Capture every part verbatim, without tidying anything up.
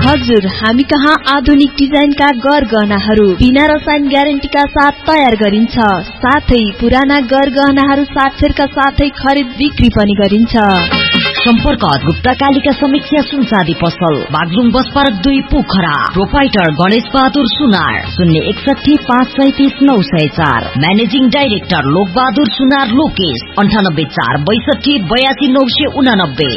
हजुर, हामी कहाँ आधुनिक डिजाइनका गरगहनाहरू बिना रसायन ग्यारेन्टीका साथ तयार गरिन्छ। साथै पुराना गरगहनाहरू साक्षरका साथै खरिद बिक्री पनि गरिन्छ। सम्पर्क गुप्ता कालिका समीक्षा सुनसादी पसल, बागलुङ बस पार्क दुई पोखरा। प्रोपाइटर गणेश बहादुर सुनार, शून्य एकसठी पाँच सैतिस नौ सय चार। म्यानेजिङ डाइरेक्टर लोक बहादुर सुनार लोकेश, अन्ठानब्बे चार बैसठी बयासी नौ सय उनानब्बे।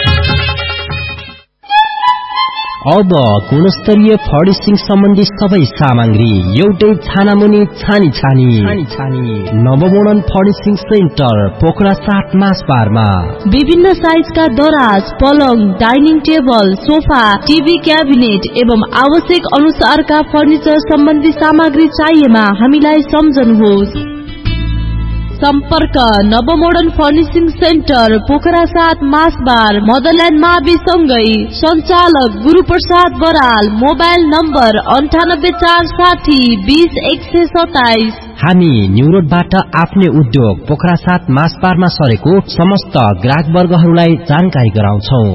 अब गुणस्तरीय फर्निशिङ सम्बन्धी सबै सामग्री एउटै छानामुनि छानी छानी छानी छानी नवमोडर्न फर्निशिङ सेन्टर पोखरा सात मासबारमा। विभिन्न साइजका दराज, पलङ, dining table, sofa, TV cabinet एवं आवश्यक अनुसारका फर्निचर सम्बन्धी सामग्री चाहिएमा हामीलाई सम्झनुहोस्। सम्पर्क नवमोडर्न फर्निशिङ सेन्टर पोखरा सात मासबार, मदरल्यान्ड मावि सँगै। सञ्चालक गुरुप्रसाद बराल। मोबाइल नम्बर अन्ठानब्बे चार साठी बीस एक सय सताइस। हामी न्यू रोडबाट आफ्नै उद्योग पोखरा सात मासबारमा सरेको समस्त ग्राहक वर्गहरूलाई जानकारी गराउँछौ।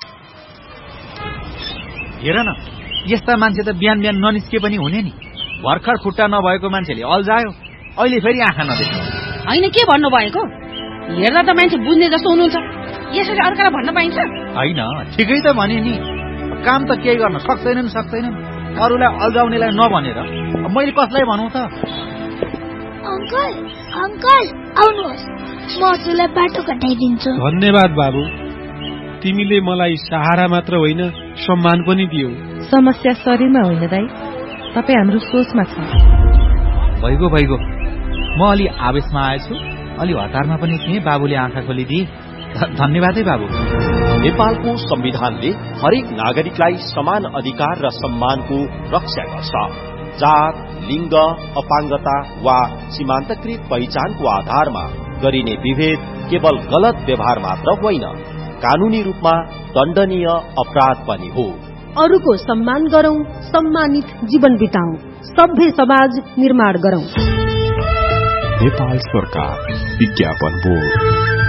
हेर न, यस्ता मान्छे त बिहान बिहान ननिस्के पनि हुने नि। भर्खर खुट्टा नभएको मान्छेले अल्झायो, अहिले फेरि आँखा नदेख्नु। होइन, के भन्नु भएको? हेर्दा त मान्छे बुझ्ने जस्तो हुनुहुन्छ, यसरी अर्कालाई भन्न पाइन्छ? होइन, ठिकै त भने नि। काम त केही गर्न सक्दैनन् सक्दैनन् अरूलाई अल्झाउनेलाई नभनेर मैले कसलाई भनौँ त? अंकल अंकल आउनुहोस्, म हजुरलाई बाटो घटाइदिन्छु। धन्यवाद बाबु, तिमीले मलाई सहारा मात्र होइन सम्मान पनि दियौ। समस्या शरीरमा होइन दाइ, तपाईँ हाम्रो सोचमा छ। भइगयो भइगयो, म अलि आवेशमा आएछु, अलि हतारमा पनि थिएँ, बाबुले आँखा खोलिदिए। धन्यवादै बाबु। नेपालको संविधानले हरेक नागरिकलाई समान अधिकार र सम्मानको रक्षा गर्छ। जात, लिङ्ग, अपाङ्गता वा सीमान्तकृत पहिचानको आधारमा गरिने विभेद केवल गलत व्यवहार मात्र होइन, कानूनी रूपमा दण्डनीय अपराध पनि हो। अरूको सम्मान गरौं, सम्मानित जीवन बिताउँ, सभ्य समाज निर्माण गरौं। नेपाल सरकार विज्ञापन बोर्ड।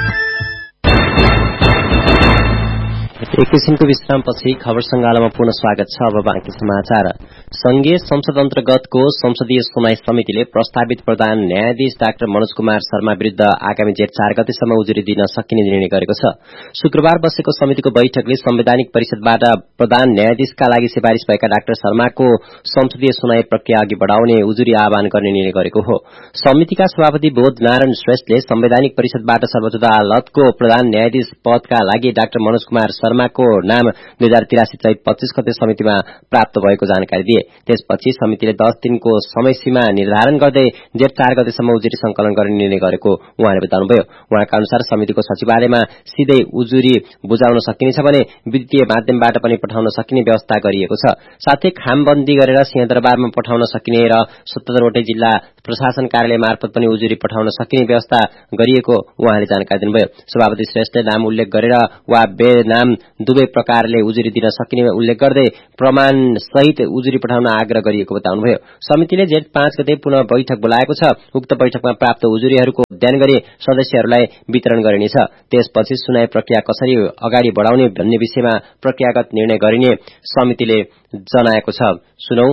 एक किसिमको विश्रामपछि खबर संगालामा पुनः स्वागत छ। अब बाँकी समाचार। संघीय संसद अन्तर्गतको संसदीय सुनवाई समितिले प्रस्तावित प्रधान न्यायाधीश डाक्टर मनोज कुमार शर्मा विरूद्ध आगामी जेठ चार गतेसम्म उजुरी दिन सकिने निर्णय गरेको छ। शुक्रबार बसेको समितिको बैठकले संवैधानिक परिषदबाट प्रधान न्यायाधीशका लागि सिफारिश भएका डाक्टर शर्माको संसदीय सुनवाई प्रक्रिया अघि बढ़ाउने उजुरी आह्वान गर्ने निर्णय गरेको हो। समितिका सभापति बोध नारायण श्रेष्ठले संवैधानिक परिषदबाट सर्वोच्च अदालतको प्रधान न्यायाधीश पदका लागि डाक्टर मनोज कुमार शर्माको नाम दुई हजार तिरासी चैत पच्चीस गते समितिमा प्राप्त भएको जानकारी दिए। त्यसपछि समितिले दस दिनको समय सीमा निर्धारण गर्दै जेठ चार गतेसम्म उजुरी संकलन गर्ने निर्णय गरेको उहाँले बताउनुभयो। उहाँका अनुसार समितिको सचिवालयमा सिधै उजुरी बुझाउन सकिनेछ भने विद्युतीय माध्यमबाट पनि पठाउन सकिने व्यवस्था गरिएको छ। साथै खामबन्दी गरेर सिंहदरबारमा पठाउन सकिने र सत्तरवटै जिल्ला प्रशासन कार्यालय मार्फत पनि उजुरी पठाउन सकिने व्यवस्था गरिएको उहाँले जानकारी दिनुभयो। सभापति श्रेष्ठले नाम उल्लेख गरेर वा बेनाम दुवै प्रकारले उजुरी दिन सकिने उल्लेख गर्दै प्रमाण सहित उजुरी पठाउन आग्रह गरिएको बताउनुभयो। समितिले जेठ पाँच गते पुनः बैठक बोलाएको छ। उक्त बैठकमा प्राप्त उजुरीहरूको अध्ययन गरी सदस्यहरूलाई वितरण गरिनेछ। त्यसपछि सुनाई प्रक्रिया कसरी अगाडि बढ़ाउने भन्ने विषयमा प्रक्रियागत निर्णय गरिने समितिले जनाएको छ। सुनौ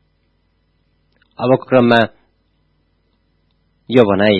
अबको क्रममा यो भनाई।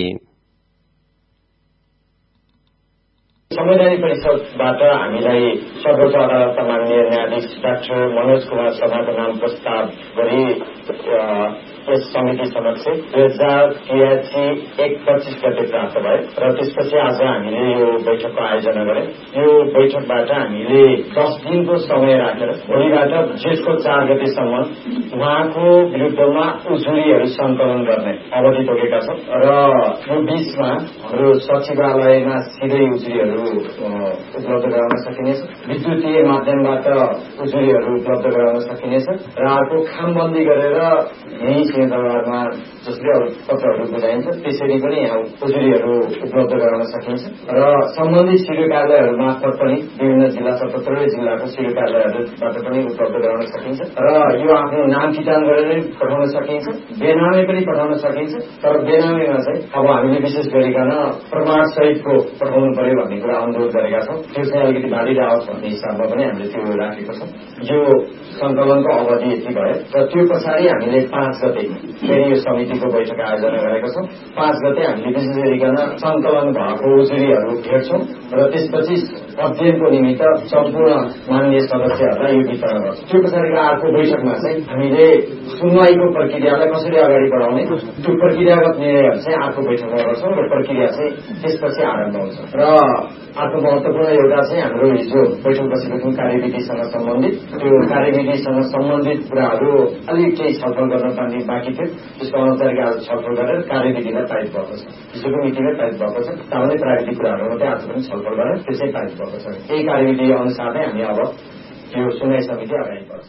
संवैधानिक परिषदबाट हामीलाई सर्वोच्च अदालतका माननीय न्यायाधीश डाक्टर मनोज कुमार शर्माको नाम प्रस्ताव गरी यस समिति समक्ष दुई हजार तिरासी एक पच्चीस गते प्राप्त भयो र त्यसपछि आज हामीले यो बैठकको आयोजना गरे। यो बैठकबाट हामीले दस दिनको समय राखेर भोलिबाट जेठको चार गतेसम्म उहाँको विरुद्धमा उजुरीहरू संकलन गर्ने अवधि तोकेका छौं र यो बीचमा हाम्रो सचिवालयमा सिधै उजुरीहरू उपलब्ध गराउन सकिनेछ, विद्युतीय माध्यमबाट उजुरीहरू उपलब्ध गराउन सकिनेछ र अर्को खामबन्दी गरेर यही सिंहदरबारमा जसरी पत्रहरू बुझाइन्छ त्यसरी पनि यहाँ उजुरीहरू उपलब्ध गराउन सकिन्छ र सम्बन्धित सिडिओ कार्यालयहरू मार्फत पनि विभिन्न जिल्ला सतहत्तरै जिल्लाको सिडिओ कार्यालयहरूबाट पनि उपलब्ध गराउन सकिन्छ र यो आफ्नो नाम किटान गरेर पठाउन सकिन्छ, बेनामी पनि पठाउन सकिन्छ। तर बेनामीमा चाहिँ अब हामीले विशेष गरिकन प्रमाण सहितको पठाउनु पर्यो भन्ने कुरा अनुरोध गरेका छौँ। त्यो चाहिँ अलिकति भारी आओस् भन्ने हिसाबमा पनि हामीले त्यो राखेको छौँ। यो सङ्कलनको अवधि यति भयो र त्यो पछाडि हामीले पाँच गते फेरि यो समितिको बैठक आयोजना गरेका छौँ। पाँच गते हामीले विशेष गरिकन सङ्कलन भएको उजुरीहरू हेर्छौँ र त्यसपछि अध्ययनको निमित्त सम्पूर्ण माननीय सदस्यहरूलाई यो वितरण गर्छौँ। त्यो पछाडिको अर्को बैठकमा चाहिँ हामीले सुनवाईको प्रक्रियालाई कसरी अगाडि बढाउने त्यो प्रक्रियागत निर्णयहरू चाहिँ अर्को बैठकमा गर्छौँ र प्रक्रिया चाहिँ त्यसपछि आरम्भ हुन्छ। र अर्को महत्वपूर्ण एउटा चाहिँ हाम्रो हिजो बैठक बसेको थियौँ कार्यविधिसँग सम्बन्धित, त्यो कार्यविधिसँग सम्बन्धित कुराहरू अलिक केही छलफल गर्न पर्ने बाँकी थियो। त्यसको अनौपचारिक आज छलफल गरेर कार्यविधिलाई पारित भएको छ। हिजोको मिटिङमै पारित भएको छ। सामान्य प्राविधिक कुराहरू मात्रै आज पनि छलफल गरेर त्यो चाहिँ पारित भएको छ। त्यही कार्यविधि अनुसार नै हामी अब यो सुनवाई समिति अगाडि बढ्छ।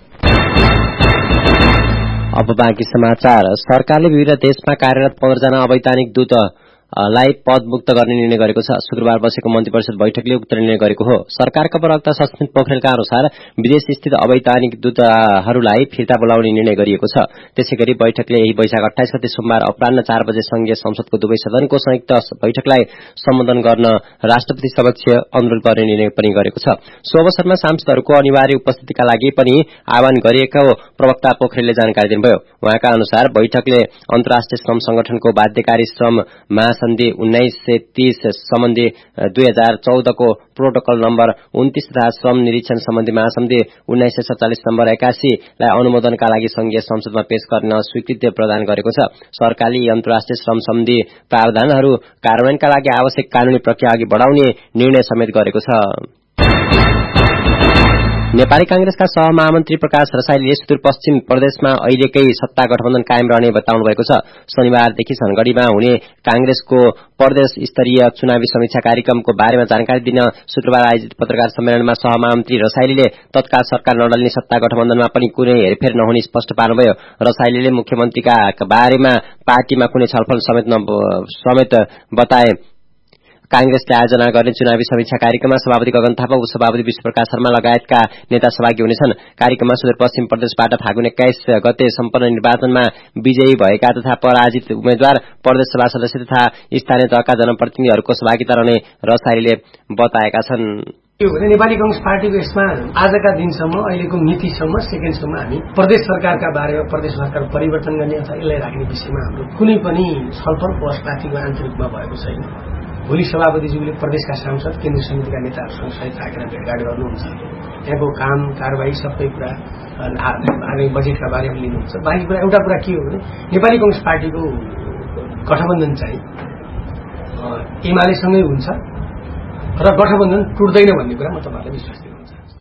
अब बाँकी समाचार। सरकारले विभिन्न देशमा कार्यरत पन्ध्र जना अवैधानिक दूत लाई पदमुक्त गर्ने निर्णय गरेको छ। शुक्रबार बसेको मन्त्री परिषद बैठकले उक्त निर्णय गरेको हो। सरकारका प्रवक्ता सस्मित पोखरेलका अनुसार विदेश स्थित अवैधानिक दूतहरूलाई फिर्ता बोलाउने निर्णय गरिएको छ। त्यसैगरी बैठकले यही वैशाख अट्ठाइस गते सोमबार अपराह्न चार बजे संघीय संसदको दुवै सदनको संयुक्त बैठकलाई सम्बोधन गर्न राष्ट्रपति समक्ष अनुरोध गर्ने निर्णय पनि गरेको छ। सो अवसरमा सांसदहरूको अनिवार्य उपस्थितिका लागि पनि आह्वान गरिएको प्रवक्ता पोखरेलले जानकारी दिनुभयो। उहाँका अनुसार बैठकले अन्तर्राष्ट्रिय श्रम संगठनको बाध्यकारी श्रम महासन्धि उन्नाइस सय तीस सम्बन्धी दुई हजार चौधको प्रोटोकल नम्बर उन्तीस तथा श्रम निरीक्षण सम्बन्धी महासन्धि उन्नाइस सय सत्तालिस नम्बर एकासी लाई अनुमोदनका लागि संघीय संसदमा पेश गर्न स्वीकृति प्रदान गरेको छ। सरकारले यी अन्तर्राष्ट्रिय श्रम सम्बन्धी प्रावधानहरू कार्यान्वयनका लागि आवश्यक कानूनी प्रक्रिया अघि बढाउने निर्णय समेत गरेको छ। नेपाली कांग्रेसका सहमहामन्त्री प्रकाश रसाइलीले सुदूरपश्चिम प्रदेशमा अहिलेकै सत्ता गठबन्धन कायम रहने बताउनु भएको छ। शनिबारदेखि धनगढ़ीमा हुने कांग्रेसको प्रदेश स्तरीय चुनावी समीक्षा कार्यक्रमको बारेमा जानकारी दिन शुक्रबार आयोजित पत्रकार सम्मेलनमा सहमहामन्त्री रसाइलीले तत्काल सरकार नडल्ने सत्ता गठबन्धनमा पनि कुनै हेरफेर नहुने स्पष्ट पार्नुभयो। रसाइलीले मुख्यमन्त्रीका बारेमा पार्टीमा कुनै छलफल समेत समेत बताए। कांग्रेसले आयोजना गर्ने चुनावी समीक्षा कार्यक्रममा सभापति गगन थापा, उपसभापति विश्वप्रकाश शर्मा लगायतका नेता सहभागी हुनेछन्। कार्यक्रममा सुदूरपश्चिम प्रदेशबाट फागुन एक्काइस गते सम्पन्न निर्वाचनमा विजयी भएका तथा पराजित उम्मेद्वार, प्रदेश सभा सदस्य तथा स्थानीय तहका जनप्रतिनिधिहरूको सहभागिता रहने रसाइलीले बताएका छन्। नेपाली कांग्रेस पार्टीको यसमा आजका दिनसम्म अहिलेको मितिसम्म सेकेन्डसम्म हामी प्रदेश सरकारका बारेमा प्रदेश सरकार परिवर्तन गर्ने अथवा यसलाई राख्ने विषयमा हाम्रो कुनै पनि छलफल राष्ट्रिय आन्तरिकमा भएको छैन। भोलि सभापतिज्यूले प्रदेशका सांसद केन्द्रीय समितिका नेताहरूसँग सहित राखेर भेटघाट गर्नुहुन्छ। यहाँको काम कारवाही सबै कुरा आगामी बजेटका बारेमा लिनुहुन्छ। बाँकी कुरा एउटा कुरा के हो भने नेपाली कांग्रेस पार्टीको गठबन्धन चाहिँ एमालेसँगै हुन्छ र गठबन्धन टुट्दैन भन्ने कुरा म तपाईँलाई विश्वास दिन्छु।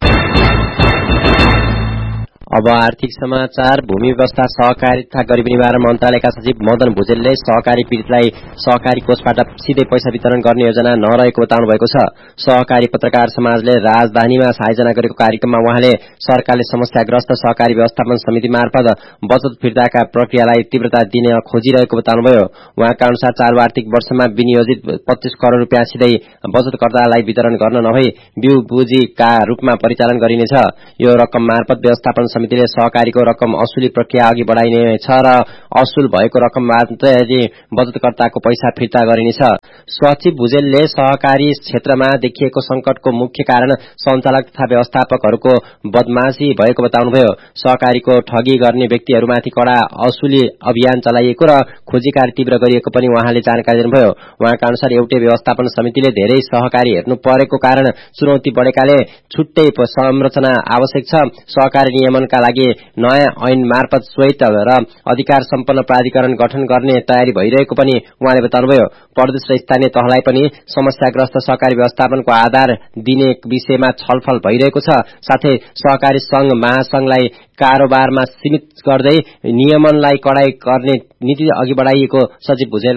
अब आर्थिक समाचार। भूमि व्यवस्था, सहकारी तथा गरिबी निवारण मन्त्रालयका सचिव मदन भुजेलले सहकारी पीड़ितलाई सहकारी कोषबाट सिधै पैसा वितरण गर्ने योजना नरहेको बताउनु भएको छ। सहकारी पत्रकार समाजले राजधानीमा आयोजना गरेको कार्यक्रममा उहाँले सरकारले समस्याग्रस्त सहकारी व्यवस्थापन समिति मार्फत बचत फिर्ताका प्रक्रियालाई तीव्रता दिन खोजिरहेको बताउनुभयो। उहाँका अनुसार चालु आर्थिक वर्षमा विनियोजित पच्चीस करोड़ रुपियाँ सिधै बचतकर्तालाई वितरण गर्न नभई बिउ बुझीका रूपमा परिचालन गरिनेछ। यो रकम मार्फत व्यवस्थापन समितिले सहकारीको रकम असुली प्रक्रिया अघि बढाइनेछ र असुल भएको रकम मात्रै बचतकर्ताको पैसा फिर्ता गरिनेछ। सचिव भुजेलले सहकारी क्षेत्रमा देखिएको संकटको मुख्य कारण सञ्चालक तथा व्यवस्थापकहरूको बदमाशी भएको बताउनुभयो। सहकारीको ठगी गर्ने व्यक्तिहरूमाथि कड़ा असुली अभियान चलाइएको र खोजी कार्य तीव्र गरिएको पनि उहाँले जानकारी दिनुभयो। उहाँका अनुसार एउटै व्यवस्थापन समितिले धेरै सहकारी हेर्नु परेको कारण चुनौती बढेकाले छुट्टै संरचना आवश्यक छ। सहकारी नियमन का लागि नयाँ ऐन मार्फत स्वायत्त र अधिकार सम्पन्न प्राधिकरण गठन गर्ने तयारी भइरहेको पनि उहाँले बताउनुभयो। प्रदेश र स्थानीय तहलाई पनि समस्याग्रस्त सहकारी व्यवस्थापनको आधार दिने विषयमा छलफल भइरहेको छ। साथै सहकारी संघ महासंघलाई कारोबारमा सीमित गर्दै नियमनलाई कडाई गर्ने नीति अघि बढाइएको सचिव भुजेलको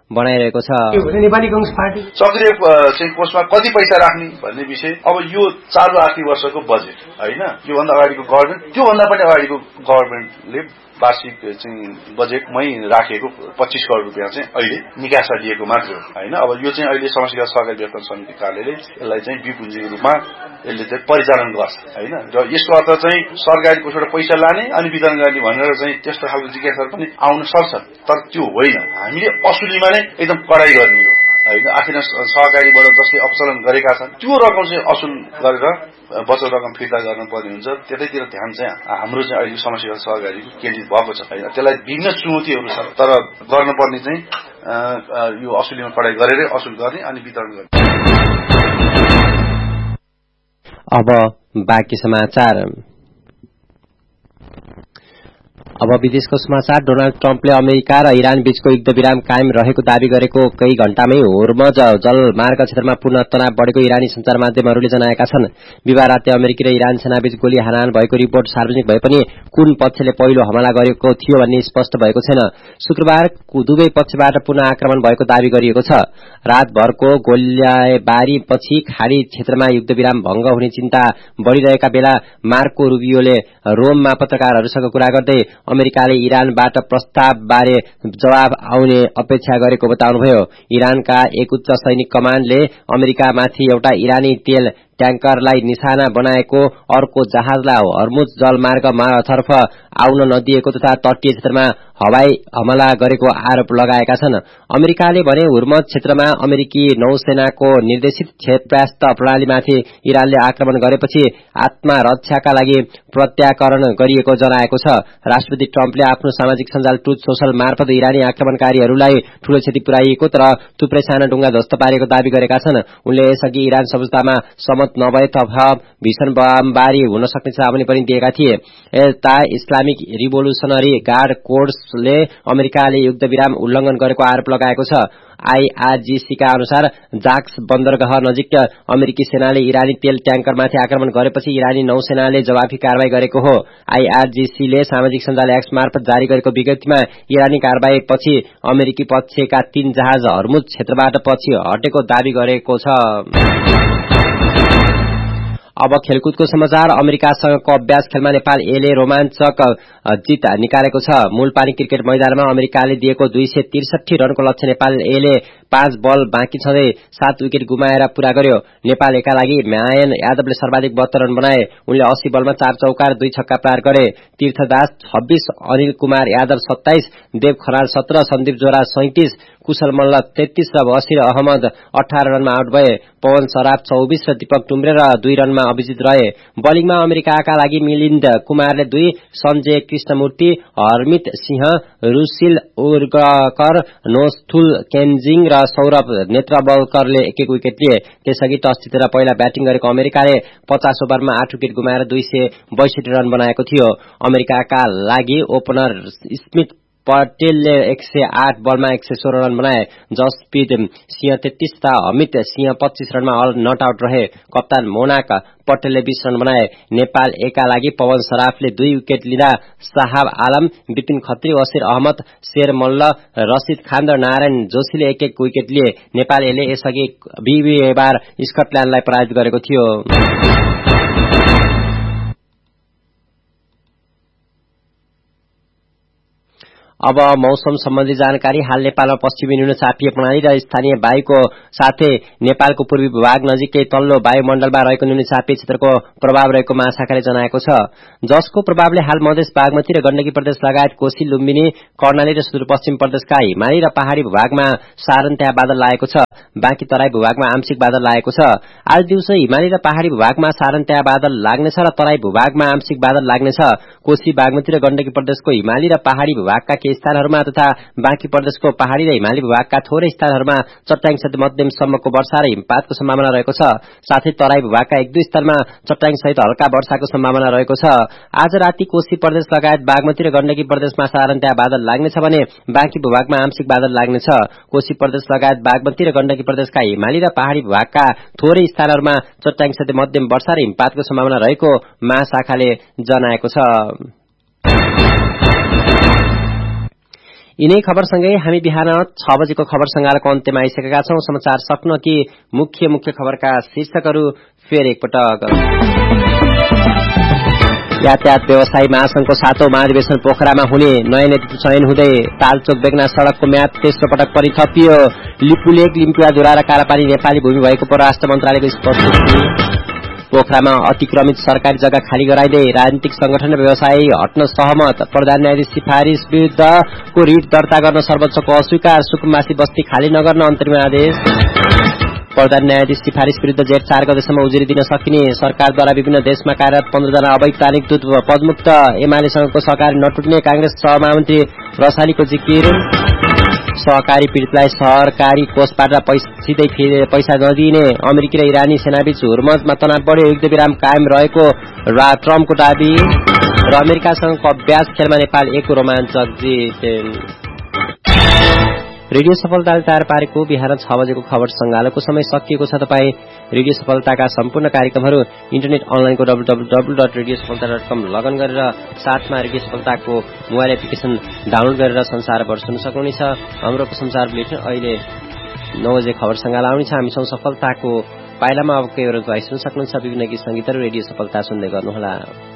बनाइरहेको छ। नेपाली कांग्रेस पार्टी सक्रिय चाहिँ कोषमा कति पैसा राख्ने भन्ने विषय अब यो चालु आर्थिक वर्षको बजेट होइन, योभन्दा अगाडिको गभर्मेन्ट त्योभन्दा पनि अगाडिको गभर्मेन्टले वार्षिक चाहिँ बजेटमै राखेको पच्चीस करोड रुपियाँ चाहिँ अहिले निकासा दिएको मात्र हो होइन। अब यो चाहिँ अहिले समष्टिगत सहकारी व्यवस्थापन समिति कार्यालयले यसलाई चाहिँ विपुञ्जीको रूपमा यसले चाहिँ परिचालन गर्छ होइन। र यसको अर्थ चाहिँ सरकारी कोषबाट पैसा लाने अनि वितरण गर्ने भनेर चाहिँ त्यस्तो खालको जिज्ञासाहरू पनि आउन सक्छ, तर त्यो होइन। हामीले असुलीमा नै एकदम कडाई गर्ने हो होइन। आखिर सहकारीबाट जसले अपचलन गरेका छन् त्यो रकम चाहिँ असुल गरेर बचत रकम फिर्ता गर्न पर्ने हुन्छ। त्यतैतिर ध्यान चाहिँ हाम्रो चाहिँ अहिले समस्या सहकारीको केन्द्रित भएको छ होइन। त्यसलाई विभिन्न चुनौतीहरू छ, तर गर्नुपर्ने चाहिँ यो असुलीमा कडाई गरेरै असुल गर्ने अनि वितरण गर्ने। अब बाँकी समाचार। अब विदेशको समाचार। डोनाल्ड ट्रम्पले अमेरिका र इरान बीचको युद्धविराम कायम रहेको दावी गरेको केही घण्टामै होर्मज जलमार्ग क्षेत्रमा पुनः तनाव बढेको इरानी सञ्चार माध्यमहरूले जनाएका छन्। बिहिबार राति अमेरिकी र इरान सेनाबीच गोली हानाहान भएको रिपोर्ट सार्वजनिक भए पनि कुन पक्षले पहिलो हमला गरेको थियो भन्ने स्पष्ट भएको छैन। शुक्रबार दुवै पक्षबाट पुनः आक्रमण भएको दावी गरिएको छ। रातभरको गोलीबारीपछि खाडी क्षेत्रमा युद्धविराम भंग हुने चिन्ता बढ़िरहेका बेला मार्को रुबियोले रोममा पत्रकारहरूसँग कुरा गर्दै अमेरिकाले इरानबाट प्रस्तावबारे जवाब आउने अपेक्षा गरेको बताउनुभयो। इरानका एक उच्च सैनिक कमान्डले अमेरिकामाथि एउटा इरानी तेल ट्याङ्करलाई निशाना बनाएको, अर्को जहाजलाई हर्मुज जलमार्ग तर्फ आउन नदिएको तथा तटीय क्षेत्रमा हवाई हमला गरेको आरोप लगाएका छन्। अमेरिकाले भने हुर्मज क्षेत्रमा अमेरिकी नौसेनाको निर्देशित क्षेपणास्त्र प्रणालीमाथि इरानले आक्रमण गरेपछि आत्मरक्षाका लागि प्रत्याकरण गरिएको जनाएको छ। राष्ट्रपति ट्रम्पले आफ्नो सामाजिक सञ्जाल ट्रुथ सोशल मार्फत इरानी आक्रमणकारीहरूलाई ठूलो क्षति पुर्याइएको तर थुप्रै साना ढुङ्गा ध्वस्त पारेको दावी गरेका छन्। उनले यसअघि इरान सम्झौतामा सहमत नभए तथा भीषण बमबारी हुन सक्ने चेतावनी पनि दिएका थिए। यता इस्लामिक रिभोल्युसनरी गार्ड कोर्सले अमेरिकाले युद्धविराम उल्लंघन गरेको आरोप लगाएको छ। आईआरजीसी का अनुसार जाक्स बन्दरगाह नजिक अमेरिकी सेनाले इरानी तेल ट्याङ्करमाथि आक्रमण गरेपछि इरानी नौसेनाले जवाफी कारवाही गरेको हो। आईआरजीसीले सामाजिक सञ्जाल एक्स मार्फत जारी गरेको विज्ञप्तिमा इरानी कारवाहीपछि अमेरिकी पक्षका तीन जहाज हर्मुज क्षेत्रबाट पछि हटेको दावी गरेको छ। अब खेलकुदको समाचार। अमेरिकासँगको अभ्यास खेलमा नेपाल एले रोमाञ्चक जित निकालेको छ। मूलपानी क्रिकेट मैदानमा अमेरिकाले दिएको दुई सय त्रिसठी रनको लक्ष्य नेपाल एले पाँच बल बाँकी छँदै सात विकेट गुमाएर पूरा गर्यो। नेपाल एका लागि मायन यादवले सर्वाधिक बहत्तर रन बनाए। उनले अस्सी बलमा चार चौका र दुई छक्का प्रहार गरे। तीर्थदास छब्बीस, अनिल कुमार यादव सत्ताइस, देव खनाल सत्रह, सन्दीप जोरा सैंतिस, कुशल मल्ल तेत्तीस र बसिर अहमद अठारह रनमा आउट भए। पवन सराफ चौबीस र दीपक टुम्रे र दुई रनमा अभिजित रहे। बलिङमा अमेरिकाका लागि मिलिन्द कुमारले दुई, सञ्जय कृष्णमूर्ति, हरमित सिंह, रुसिल उर्गकर, नोस्थुल केन्जिङ र सौरभ नेत्रवलकरले एक एक विकेट लिए। त्यसअघि टस जितेर पहिला ब्याटिङ गरेको अमेरिकाले पचास ओभरमा आठ विकेट गुमाएर दुई सय बैसठी रन बनाएको थियो। अमेरिकाका लागि ओपनर स्मिथ पटेलले एक सय आठ बलमा एक सय सोह्र रन बनाए। जसप्रीत सिंह तेत्तीस तथा अमित सिंह पच्चीस रनमा अल नट आउट रहे। कप्तान मोनाक पटेलले बीस रन बनाए। नेपाल एका लागि पवन सराफले दुई विकेट लिँदा साहाब आलम, विपिन खत्री, वसिर अहमद, शेर मल्ल, रशिद खान र नारायण जोशीले एक एक विकेट लिए। नेपाल एले यसअघि बिहिबार स्कटल्याण्डलाई पराजित गरेको थियो। अब मौसम सम्बन्धी जानकारी। हाल नेपालमा पश्चिमी न्यूनचापीय प्रणाली र स्थानीय वायुको साथै नेपालको पूर्वी भाग नजिकै तल्लो वायुमण्डलमा रहेको न्यूनचापीय क्षेत्रको प्रभाव रहेको महाशाखाले जनाएको छ, जसको प्रभावले हाल मधेस बागमती र गण्डकी प्रदेश लगायत कोशी, लुम्बिनी, कर्णाली र सुदूरपश्चिम प्रदेशका हिमाली र पहाड़ी भूभागमा सारन्त्या बादल लागेको छ। बाँकी तराई भूभागमा आंशिक बादल लागेको छ। आज दिउँसो हिमाली र पहाड़ी भूभागमा सारन्त्या बादल लाग्नेछ र तराई भूभागमा आंशिक बादल लाग्नेछ। कोशी, बागमती र गण्डकी प्रदेशको हिमाली र पहाड़ी भूभागका केही स्थानहरूमा तथा बाँकी प्रदेशको पहाड़ी र हिमाली भूभागका थोरै स्थानहरूमा चट्याङसहित मध्यमसम्मको वर्षा र हिमपातको सम्भावना रहेको छ। साथै तराई भूभागका एक दुई स्थानमा चट्याङसहित हल्का वर्षाको सम्भावना रहेको छ। आज राति कोशी प्रदेश लगायत बागमती र गण्डकी प्रदेशमा सारन्त्या बादल लाग्नेछ भने बाँकी भूभागमा आंशिक बादल लाग्नेछ। कोशी प्रदेश लगायत बागमती र गण्डकी प्रदेशका हिमाली र पहाड़ी भूभागका थोरै स्थानहरूमा चट्याङसहित मध्यम वर्षा र हिमपातको सम्भावना रहेको महाशाखाले जनाएको छ। यिनै खबरसँगै हामी बिहान छ बजेको खबर संगालको अन्त्यमा आइसकेका छौं। समाचार सक्नु कि मुख्य मुख्य खबरका शीर्षकहरू फेरि एकपटक। यातायात व्यवसायी महासंघको सातौं महाधिवेशन पोखरामा हुने, नयाँ नेतृत्व चयन हुँदै तालचोक बेगना सड़कको म्याद तेस्रो पटक पनि थपियो। लिपुलेक लिम्पुवाधुरा र कालापानी नेपाली भूमि भएको परराष्ट्र मन्त्रालयको स्पष्टीकरण। पोखरामा अतिक्रमित सरकारी जग्गा खाली गराइँदै राजनीतिक संगठन र व्यवसायी हट्न सहमत। प्रधान न्यायाधीश सिफारिस विरुद्धको रिट दर्ता गर्न सर्वोच्चको अस्वीकार। सुकुम्बासी बस्ती खाली नगर्न अन्तरिम आदेश। प्रधान न्यायाधीश सिफारिस विरुद्ध जेठ चार गतेसम्म उजुरी दिन सकिने। सरकारद्वारा विभिन्न देशमा कार्यरत पन्ध्रजना अवैधानिक दूत पदमुक्त। एमालेसँगको सहकारी नटुट्ने, कांग्रेस सहमन्त्री रसालीको जिकिर। सहकारी पीड़ितलाई सरकारी कोषबाट सिधै पैसा नदिने। अमेरिकी र इरानी सेनाबीच हुर्मजमा तनाव बढ्यो, युद्धविराम कायम रहेको ट्रम्पको दाबी। र अमेरिकासँगको अभ्यास खेलमा नेपाल एक रोमाञ्चक जित। रेडियो सफलताले तयार पारेको बिहान छ बजेको खबर संगालोको समय सकिएको छ। तपाईँ रेडियो सफलताका सम्पूर्ण कार्यक्रमहरू इन्टरनेट अनलाइनको W W W dot radio सफलता डट कम लगइन गरेर साथमा रेडियो सफलताको मोबाइल एप्लिकेशन डाउनलोड गरेर संसारभर सुन्न सक्नुहुनेछ। हाम्रो संसार बुलेटिन अहिले नौ बजे खबर संगाल आउनेछ। हामीसँग सफलताको पाइलामा अब केही सुन्न सक्नुहुन्छ। विभिन्न गीत संगीतहरू रेडियो सफलता सुन्दै गर्नुहोला।